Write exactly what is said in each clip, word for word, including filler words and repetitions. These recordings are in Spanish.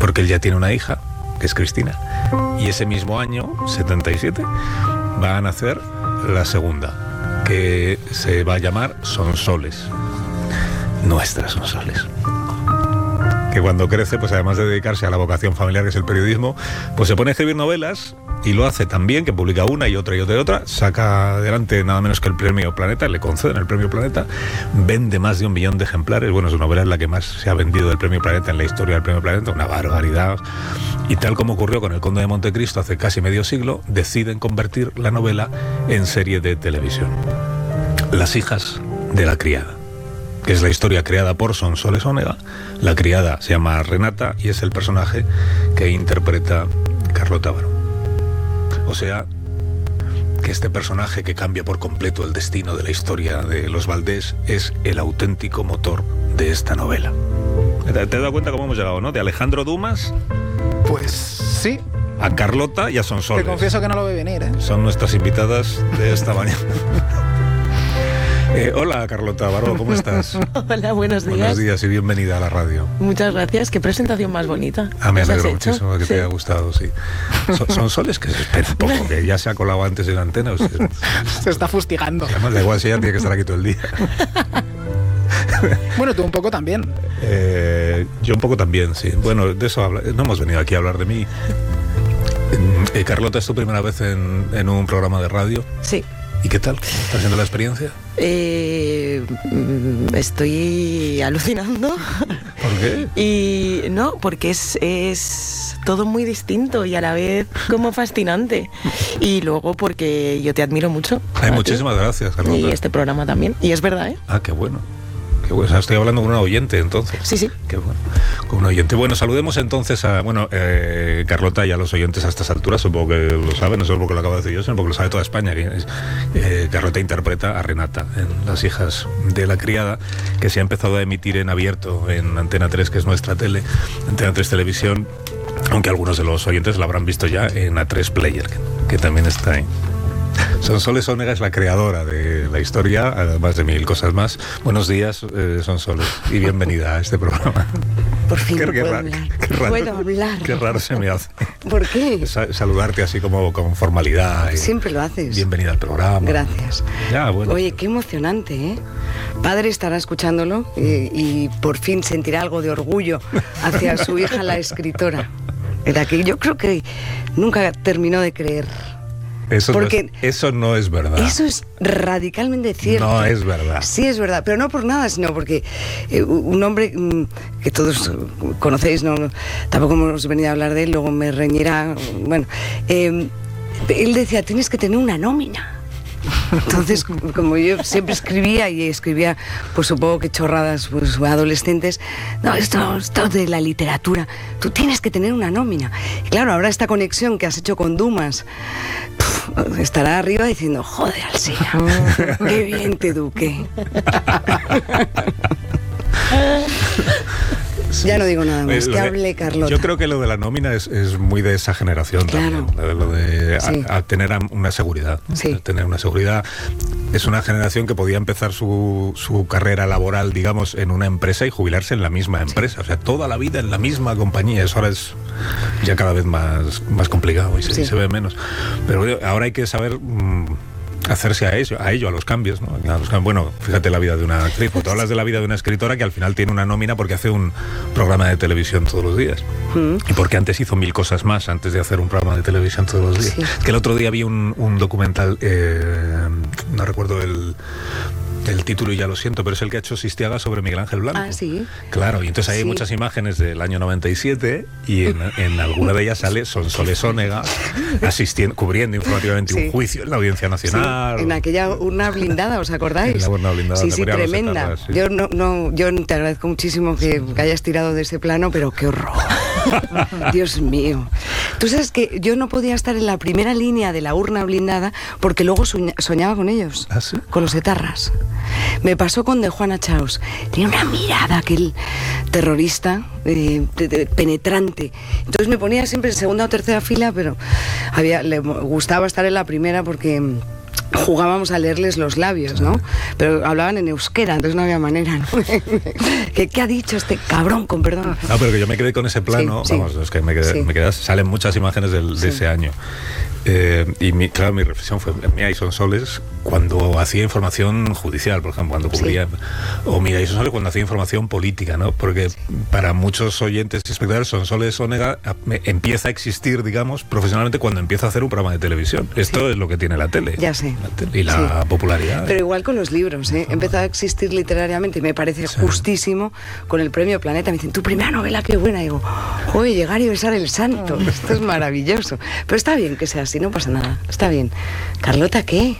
porque él ya tiene una hija, que es Cristina, y ese mismo año, setenta y siete, va a nacer la segunda, que se va a llamar Sonsoles. Nuestras Sonsoles. Que cuando crece, pues además de dedicarse a la vocación familiar que es el periodismo, pues se pone a escribir novelas y lo hace tan bien que publica una y otra y otra y otra, saca adelante nada menos que el premio Planeta, le conceden el premio Planeta, vende más de un millón de ejemplares, bueno, su novela es la que más se ha vendido del premio Planeta en la historia del premio Planeta, una barbaridad, y tal como ocurrió con El Conde de Montecristo hace casi medio siglo, deciden convertir la novela en serie de televisión. Las hijas de la criada, que es la historia creada por Sonsoles Onega. La criada se llama Renata y es el personaje que interpreta Carlota Baró. O sea, que este personaje que cambia por completo el destino de la historia de los Valdés es el auténtico motor de esta novela. ¿Te has dado cuenta cómo hemos llegado, no? De Alejandro Dumas... Pues sí. A Carlota y a Sonsoles. Te confieso que no lo voy a venir, ¿eh? Son nuestras invitadas de esta mañana. Eh, hola, Carlota Baró, ¿cómo estás? Hola, buenos días. Buenos días y bienvenida a la radio. Muchas gracias, qué presentación más bonita. Ah, me alegro has hecho? muchísimo que sí. te haya gustado, sí. Son, son soles que se espera un poco, que ya se ha colado antes en la antena. O sea, se está fustigando. Además, da igual si ella tiene que estar aquí todo el día. Bueno, tú un poco también. Eh, yo un poco también, sí. Bueno, de eso habla, no hemos venido aquí a hablar de mí. Eh, Carlota, ¿es tu primera vez en, en un programa de radio? Sí. ¿Y qué tal? ¿Está siendo la experiencia? Eh, estoy alucinando. ¿Por qué? Y no, porque es, es todo muy distinto y a la vez como fascinante. Y luego porque yo te admiro mucho. Ay, muchísimas gracias, Carlota. Y este programa también. Y es verdad, ¿eh? Ah, qué bueno. Qué bueno. O sea, estoy hablando con una oyente, entonces. Sí, sí. Qué bueno. Con un oyente. Bueno, saludemos entonces a, bueno, eh, Carlota y a los oyentes a estas alturas, supongo que lo saben, no solo porque lo acabo de decir yo, sino porque lo sabe toda España. Que es, eh, Carlota interpreta a Renata en Las hijas de la criada, que se ha empezado a emitir en abierto en Antena tres, que es nuestra tele, Antena tres Televisión, aunque algunos de los oyentes la habrán visto ya en A tres Player, que, que también está ahí. Sonsoles Onega es la creadora de la historia, además de mil cosas más. Buenos días, eh, Sonsoles, y bienvenida a este programa. Por fin qué, puedo qué raro, hablar. Qué raro, Puedo hablar. Qué raro se me hace. ¿Por qué? Sa- saludarte así como con formalidad. Y siempre lo haces. Bienvenida al programa. Gracias. Ya, bueno. Oye, qué emocionante, ¿eh? Padre estará escuchándolo y, y por fin sentirá algo de orgullo hacia su hija, la escritora. Era que yo creo que nunca terminó de creer. Eso, Porque no es, eso no es verdad. Eso es radicalmente cierto. No es verdad. Sí es verdad, pero no por nada, sino porque eh, un hombre mm, que todos conocéis, no, tampoco hemos venido a hablar de él, luego me reñirá, bueno, eh, él decía, tienes que tener una nómina. Entonces, como yo siempre escribía y escribía, pues supongo que chorradas pues adolescentes, no, esto, esto de la literatura, tú tienes que tener una nómina. Y claro, ahora esta conexión que has hecho con Dumas, puf, estará arriba diciendo, joder, Alsina, qué bien te eduqué. Sí. Ya no digo nada más, que hable Carlota. Yo creo que lo de la nómina es, es muy de esa generación, claro. También, lo de sí. a, a tener una seguridad. Sí. Tener una seguridad. Es una generación que podía empezar su, su carrera laboral, digamos, en una empresa y jubilarse en la misma empresa. Sí. O sea, toda la vida en la misma compañía. Eso ahora es ya cada vez más, más complicado y se, sí. se ve menos. Pero ahora hay que saber... Mmm, hacerse a ello, a ello, a los cambios, ¿no? A los cambios. Bueno, fíjate la vida de una actriz, porque tú hablas de la vida de una escritora que al final tiene una nómina porque hace un programa de televisión todos los días. Mm. Y porque antes hizo mil cosas más antes de hacer un programa de televisión todos los días. Sí. Que el otro día vi un, un documental, eh, no recuerdo el... el título y ya lo siento, pero es el que ha hecho Sistiaga sobre Miguel Ángel Blanco. Ah, sí. Claro, y entonces ahí sí. hay muchas imágenes del año noventa y siete y en, en alguna de ellas sale Sonsoles Onega asistiendo, cubriendo informativamente sí. un juicio en la Audiencia Nacional. Sí. En aquella urna blindada, ¿os acordáis? En la urna blindada. Sí, sí, tremenda. Tardas, sí. Yo no, no, yo te agradezco muchísimo que, que hayas tirado de ese plano, pero qué horror. Dios mío. Tú sabes que yo no podía estar en la primera línea de la urna blindada porque luego soña, soñaba con ellos, ¿Ah, sí? con los etarras. Me pasó con de Juana Chaos. Tenía una mirada, aquel terrorista, eh, de, de, penetrante. Entonces me ponía siempre en segunda o tercera fila, pero había, le gustaba estar en la primera porque jugábamos a leerles los labios, ¿no? Pero hablaban en euskera, entonces no había manera, ¿no? ¿Qué, ¿Qué ha dicho este cabrón, con perdón? No, pero que yo me quedé con ese plano, sí, vamos, sí. es que me quedé, Sí. me quedé, salen muchas imágenes del, de Sí. ese año. Eh, y mi, claro, mi reflexión fue, mira, y son soles cuando hacía información judicial, por ejemplo, cuando cubría, sí. o mira, y son soles cuando hacía información política, ¿no? Porque sí. para muchos oyentes y espectadores, Sonsoles Onega empieza a existir, digamos, profesionalmente cuando empieza a hacer un programa de televisión. Esto sí. es lo que tiene la tele. Ya sé. La tele y la sí. popularidad. Pero igual con los libros, ¿eh? Empezó a existir literariamente y me parece sí. justísimo con el premio Planeta. Me dicen, tu primera novela, qué buena. Y digo, oye, llegar y besar el santo. Esto es maravilloso. Pero está bien que sea así, no pasa nada. Está bien. ¿Carlota qué?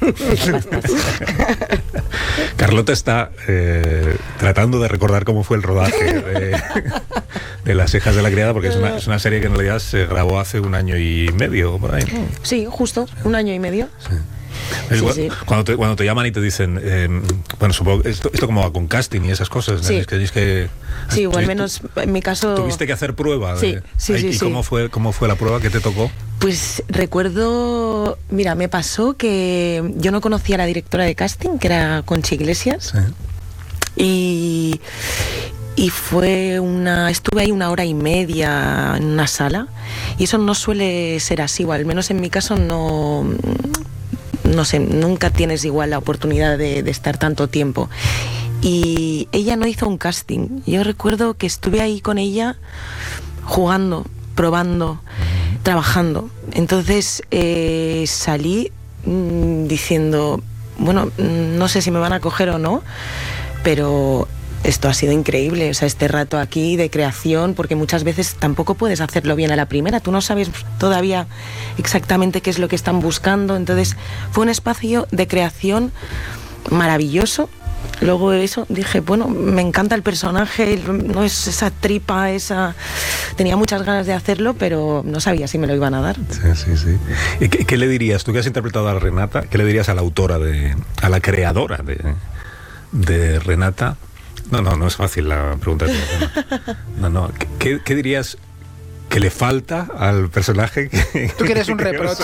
Carlota está eh, tratando de recordar cómo fue el rodaje de, de Las hijas de la criada, porque es una, es una serie que en realidad se grabó hace un año y medio, por ahí. Sí, justo, un año y medio. Sí. Sí, sí, sí. Cuando, te, cuando te llaman y te dicen, eh, bueno, supongo, esto, esto como va con casting y esas cosas, sí. ¿no? Es que, es que, sí, o al menos en mi caso... ¿Tuviste que hacer prueba? Sí, de, sí, ahí, sí. ¿Y sí. cómo fue, cómo fue la prueba que te tocó? Pues recuerdo, mira, me pasó que yo no conocía a la directora de casting, que era Conchi Iglesias, sí. y... Y fue una... Estuve ahí una hora y media en una sala, y eso no suele ser así, o al menos en mi caso no... No sé, nunca tienes igual la oportunidad de, de estar tanto tiempo. Y ella no hizo un casting. Yo recuerdo que estuve ahí con ella jugando, probando, trabajando. Entonces eh, salí mmm, diciendo, bueno, no sé si me van a coger o no, pero... Esto ha sido increíble, o sea, este rato aquí de creación, porque muchas veces tampoco puedes hacerlo bien a la primera, tú no sabes todavía exactamente qué es lo que están buscando, entonces fue un espacio de creación maravilloso. Luego eso, dije, bueno, me encanta el personaje, no es esa tripa, esa... Tenía muchas ganas de hacerlo, pero no sabía si me lo iban a dar. Sí, sí, sí. ¿Y qué, qué le dirías, tú que has interpretado a Renata, qué le dirías a la autora, de, a la creadora de, de Renata? No, no, no es fácil la pregunta. No, no. ¿Qué, qué dirías que le falta al personaje? Que, Tú quieres un reproche.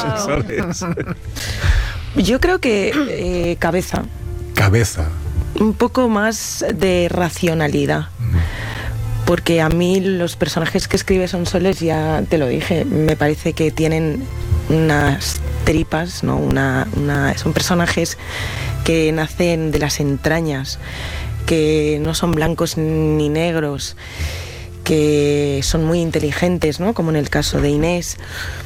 Yo creo que eh, cabeza. Cabeza. Un poco más de racionalidad. Mm. Porque a mí los personajes que escribe Sonsoles, ya te lo dije, me parece que tienen unas tripas, ¿no? Una, una, son personajes que nacen de las entrañas, que no son blancos ni negros, que son muy inteligentes, ¿no? Como en el caso de Inés.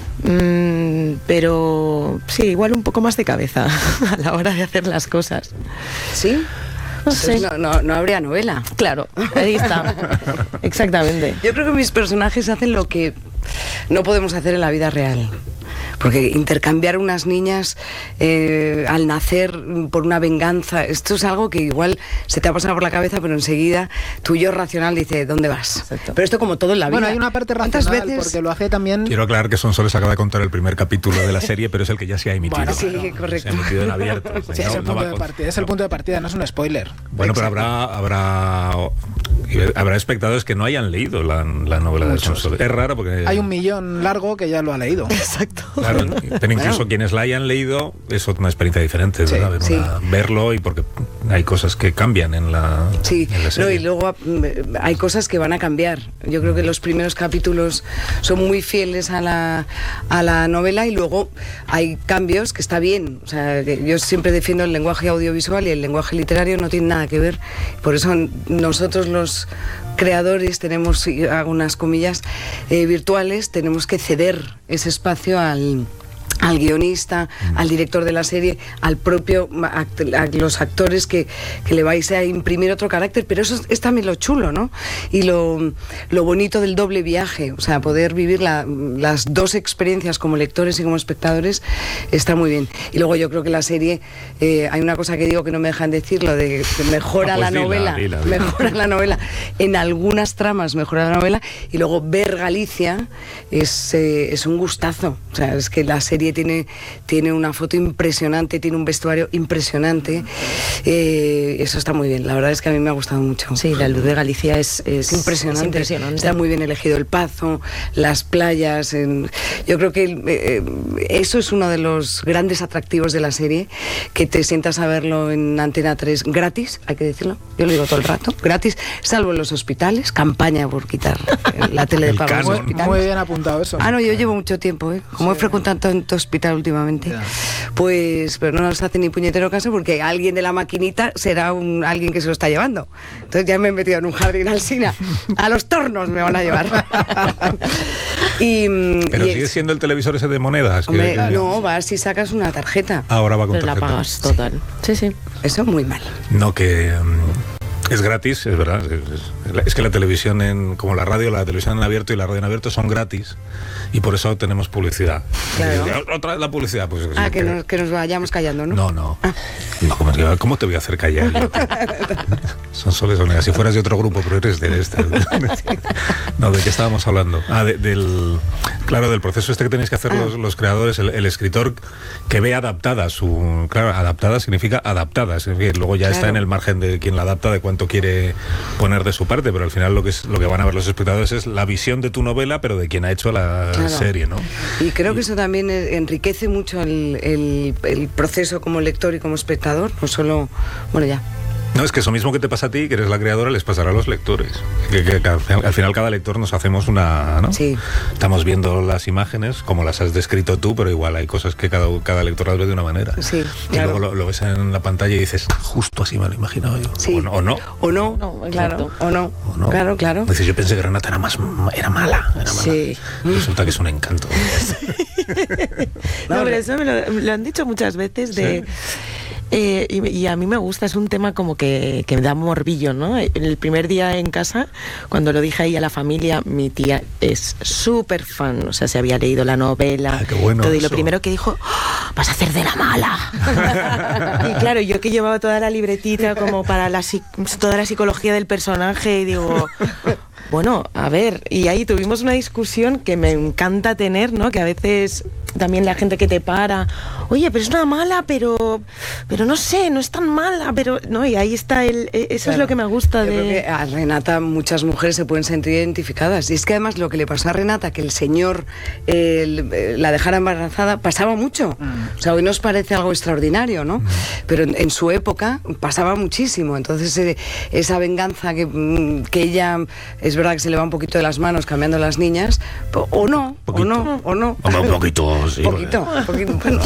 Mm, pero sí, igual un poco más de cabeza a la hora de hacer las cosas. ¿Sí? No sé. No, no, no habría novela. Claro, ahí está. Exactamente. Yo creo que mis personajes hacen lo que no podemos hacer en la vida real. Porque intercambiar unas niñas eh, al nacer por una venganza, esto es algo que igual se te ha pasado por la cabeza, pero enseguida tu yo racional dice, ¿dónde vas? Exacto. Pero esto como todo en la vida. Bueno, hay una parte racional, veces... porque lo hace también... Quiero aclarar que Sonsoles acaba de contar el primer capítulo de la serie, pero es el que ya se ha emitido. Bueno, sí, bueno, correcto. Se ha emitido en abierto. Sí, no, es, el no punto de partida, es el punto de partida, no es un spoiler. Bueno, pero habrá, habrá, habrá espectadores que no hayan leído la, la novela Muchos. de Sonsoles. Es raro porque... Hay un millón largo que ya lo ha leído. Exacto. Claro, pero incluso bueno. quienes la hayan leído es una experiencia diferente, sí, ¿verdad? Sí. Una, verlo y porque hay cosas que cambian en la, sí. en la serie. No, y luego hay cosas que van a cambiar. Yo creo que los primeros capítulos son muy fieles a la, a la novela y luego hay cambios que está bien. O sea, que yo siempre defiendo el lenguaje audiovisual y el lenguaje literario no tiene nada que ver. Por eso nosotros los creadores tenemos, hago unas comillas, eh, virtuales, tenemos que ceder ese espacio al... al guionista, mm. al director de la serie, al propio, act a los actores que, que le vais a imprimir otro carácter, pero eso es, es también lo chulo, ¿no? Y lo, lo bonito del doble viaje, o sea, poder vivir la, las dos experiencias como lectores y como espectadores está muy bien. Y luego yo creo que la serie, eh, hay una cosa que digo que no me dejan decir, lo de que mejora ah, pues la dila, novela, dila, dila. mejora la novela, en algunas tramas mejora la novela, y luego ver Galicia es, eh, es un gustazo, o sea, es que la serie serie tiene, tiene una foto impresionante, tiene un vestuario impresionante. Eh, eso está muy bien. La verdad es que a mí me ha gustado mucho. Sí, la luz de Galicia es, es, impresionante. es impresionante. Está muy bien elegido el Pazo, las playas. En, yo creo que eh, eso es uno de los grandes atractivos de la serie, que te sientas a verlo en Antena tres gratis, hay que decirlo. Yo lo digo todo el rato, gratis, salvo en los hospitales. Campaña por quitar la tele de pago en los hospitales. Muy bien apuntado eso. Ah, no, yo llevo mucho tiempo, ¿eh? Como sí. he frecuentado tanto hospital últimamente, yeah. pues, pero no nos hace ni puñetero caso, porque alguien de la maquinita será un, alguien que se lo está llevando. Entonces ya me he metido en un jardín alsina. A los tornos me van a llevar. y, pero y sigue es, siendo el televisor ese de monedas. Hombre, que, que no, vas si sacas una tarjeta. Ahora va con pero tarjeta. la pagas total. Sí, sí. Eso muy mal. No, que... Um, es gratis, es verdad. Es, es, es que la televisión, en, como la radio, la televisión en abierto y la radio en abierto son gratis, y por eso tenemos publicidad. Claro. Y, otra vez la publicidad. Pues, ah, que, que, nos, que nos vayamos callando, ¿no? No, no. Ah. no ¿cómo, ¿Cómo te voy a hacer callar? Son soles o si fueras de otro grupo, pero eres de este. No, ¿de qué estábamos hablando? Ah, de, del... Claro, del proceso este que tenéis que hacer ah. los, los creadores, el, el escritor que ve adaptada su... Claro, adaptada significa adaptada, es decir, luego ya claro. está en el margen de quien la adapta, de cuánto quiere poner de su parte, pero al final lo que es lo que van a ver los espectadores es la visión de tu novela, pero de quien ha hecho la claro. serie, ¿no? Y creo y, que eso también enriquece mucho el, el, el proceso como lector y como espectador, no solo... Bueno, ya... No, es que eso mismo que te pasa a ti, que eres la creadora, les pasará a los lectores. Que, que, que al final cada lector nos hacemos una... ¿no? Sí. Estamos viendo las imágenes como las has descrito tú, pero igual hay cosas que cada, cada lector las ve de una manera. Sí, y claro. luego lo, lo ves en la pantalla y dices, justo así me lo he imaginado yo. Sí. O no. O no, o no, no claro. O no. o no. Claro, claro. Dices, yo pensé que Renata era, más, era mala. Era mala. Sí. Resulta que es un encanto. No, pero eso me lo, me lo han dicho muchas veces de... Sí. Eh, y, y a mí me gusta, es un tema como que, que me da morbillo, ¿no? El primer día en casa, cuando lo dije ahí a la familia, mi tía es súper fan, o sea, se había leído la novela, ah, qué bueno todo, y eso. lo primero que dijo, ¡oh, vas a hacer de la mala! Y claro, yo que llevaba toda la libretita como para la, toda la psicología del personaje, y digo... Bueno, a ver, y ahí tuvimos una discusión que me encanta tener, ¿no? Que a veces también la gente que te para, oye, pero es una mala, pero pero no sé, no es tan mala, pero no, y ahí está el eso claro. es lo que me gusta Yo de creo que a Renata muchas mujeres se pueden sentir identificadas, y es que además lo que le pasó a Renata, que el señor eh, la dejara embarazada, pasaba mucho. Mm. O sea, hoy nos parece algo extraordinario, ¿no? Mm. Pero en, en su época pasaba muchísimo. Entonces eh, esa venganza que, que ella es verdad que se le va un poquito de las manos cambiando las niñas, o no, poquito. o no, o no. Hombre, un poquito, sí. Poquito, poquito. Bueno,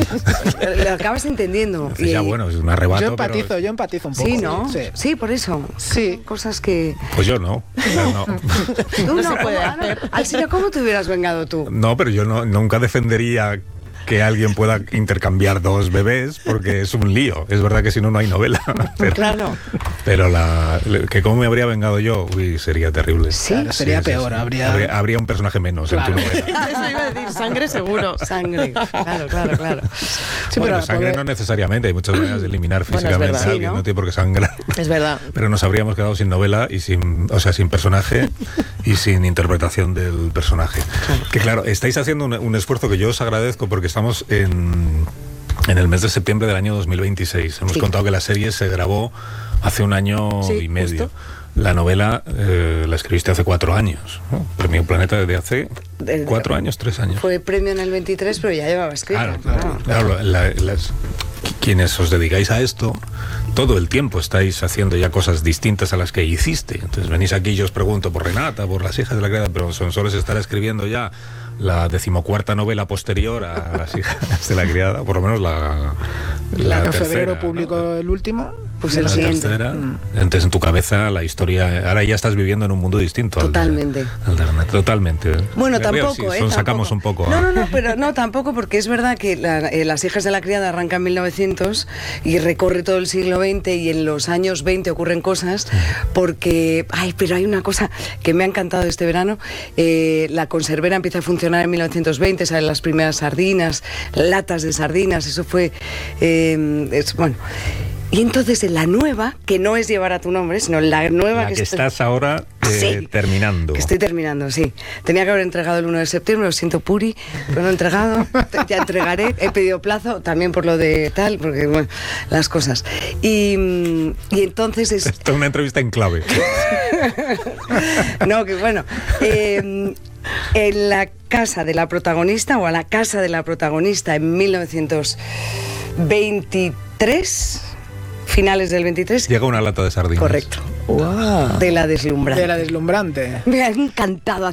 lo acabas entendiendo. Y, ya, bueno, es un arrebato. Yo empatizo, pero... yo empatizo un poco. Sí, ¿no? Sí, sí por eso. Sí. Cosas que... Pues yo no. no. Tú no, no puedes hacer. Alsina, ¿cómo te hubieras vengado tú? No, pero yo no, nunca defendería que alguien pueda intercambiar dos bebés, porque es un lío. Es verdad que si no, no hay novela. Pero, claro. Pero la, que cómo me habría vengado yo, uy, sería terrible. Sí, claro, sería sí, peor. Sí, sí. Habría... habría... Habría un personaje menos claro. en tu novela. Eso iba a decir, sangre seguro. Sangre, claro, claro, claro. Sí, bueno, pero sangre poder... no necesariamente. Hay muchas maneras de eliminar físicamente bueno, a alguien. Sí, ¿no? No tiene por qué sangrar. Es verdad. Pero nos habríamos quedado sin novela y sin, o sea, sin personaje y sin interpretación del personaje. Claro. Que claro, estáis haciendo un, un esfuerzo que yo os agradezco, porque estamos en en el mes de septiembre del año dos mil veintiséis. Hemos sí. contado que la serie se grabó hace un año sí, y medio. Justo. La novela eh, la escribiste hace cuatro años, ¿no? Premio Planeta desde hace desde cuatro años, tres años. Fue premio en el veintitrés, pero ya llevaba escrito. Claro, claro. claro. claro la, las, quienes os dedicáis a esto, todo el tiempo estáis haciendo ya cosas distintas a las que hiciste. Entonces venís aquí y yo os pregunto por Renata, por Las hijas de la criada, pero Sonsoles estará escribiendo ya la decimocuarta novela posterior a Las hijas de la criada, por lo menos la, la, la en febrero publicó, ¿no? El último, pues el siguiente. Mm. Entonces en tu cabeza la historia, ahora ya estás viviendo en un mundo distinto. Totalmente. Al de, al de, totalmente. Bueno, Me tampoco, río, sí, eh, son, tampoco. Sacamos un poco. No, ¿eh? no, no, pero no, tampoco, porque es verdad que la, eh, Las hijas de la criada arranca en mil novecientos y recorre todo el siglo veinte, y en los años veinte ocurren cosas, porque, ay, pero hay una cosa que me ha encantado este verano. Eh, la conservera empieza a funcionar en mil novecientos veinte, salen las primeras sardinas, latas de sardinas, eso fue, eh, es, bueno... Y entonces en la nueva, que no es llevar a tu nombre, sino la nueva La que, que estoy- estás ahora eh, Sí, terminando. que estoy terminando, sí. Tenía que haber entregado el uno de septiembre, lo siento, Puri, pero no he entregado. Ya entregaré, he pedido plazo también por lo de tal, porque bueno, las cosas. Y, mm, y entonces es... Esto es una entrevista en clave. No, que bueno. eh, en la casa de la protagonista, o a la casa de la protagonista en mil novecientos veintitrés, finales del veintitrés. Llega una lata de sardinas. Correcto. Wow. De la deslumbrante. De la deslumbrante. Me ha encantado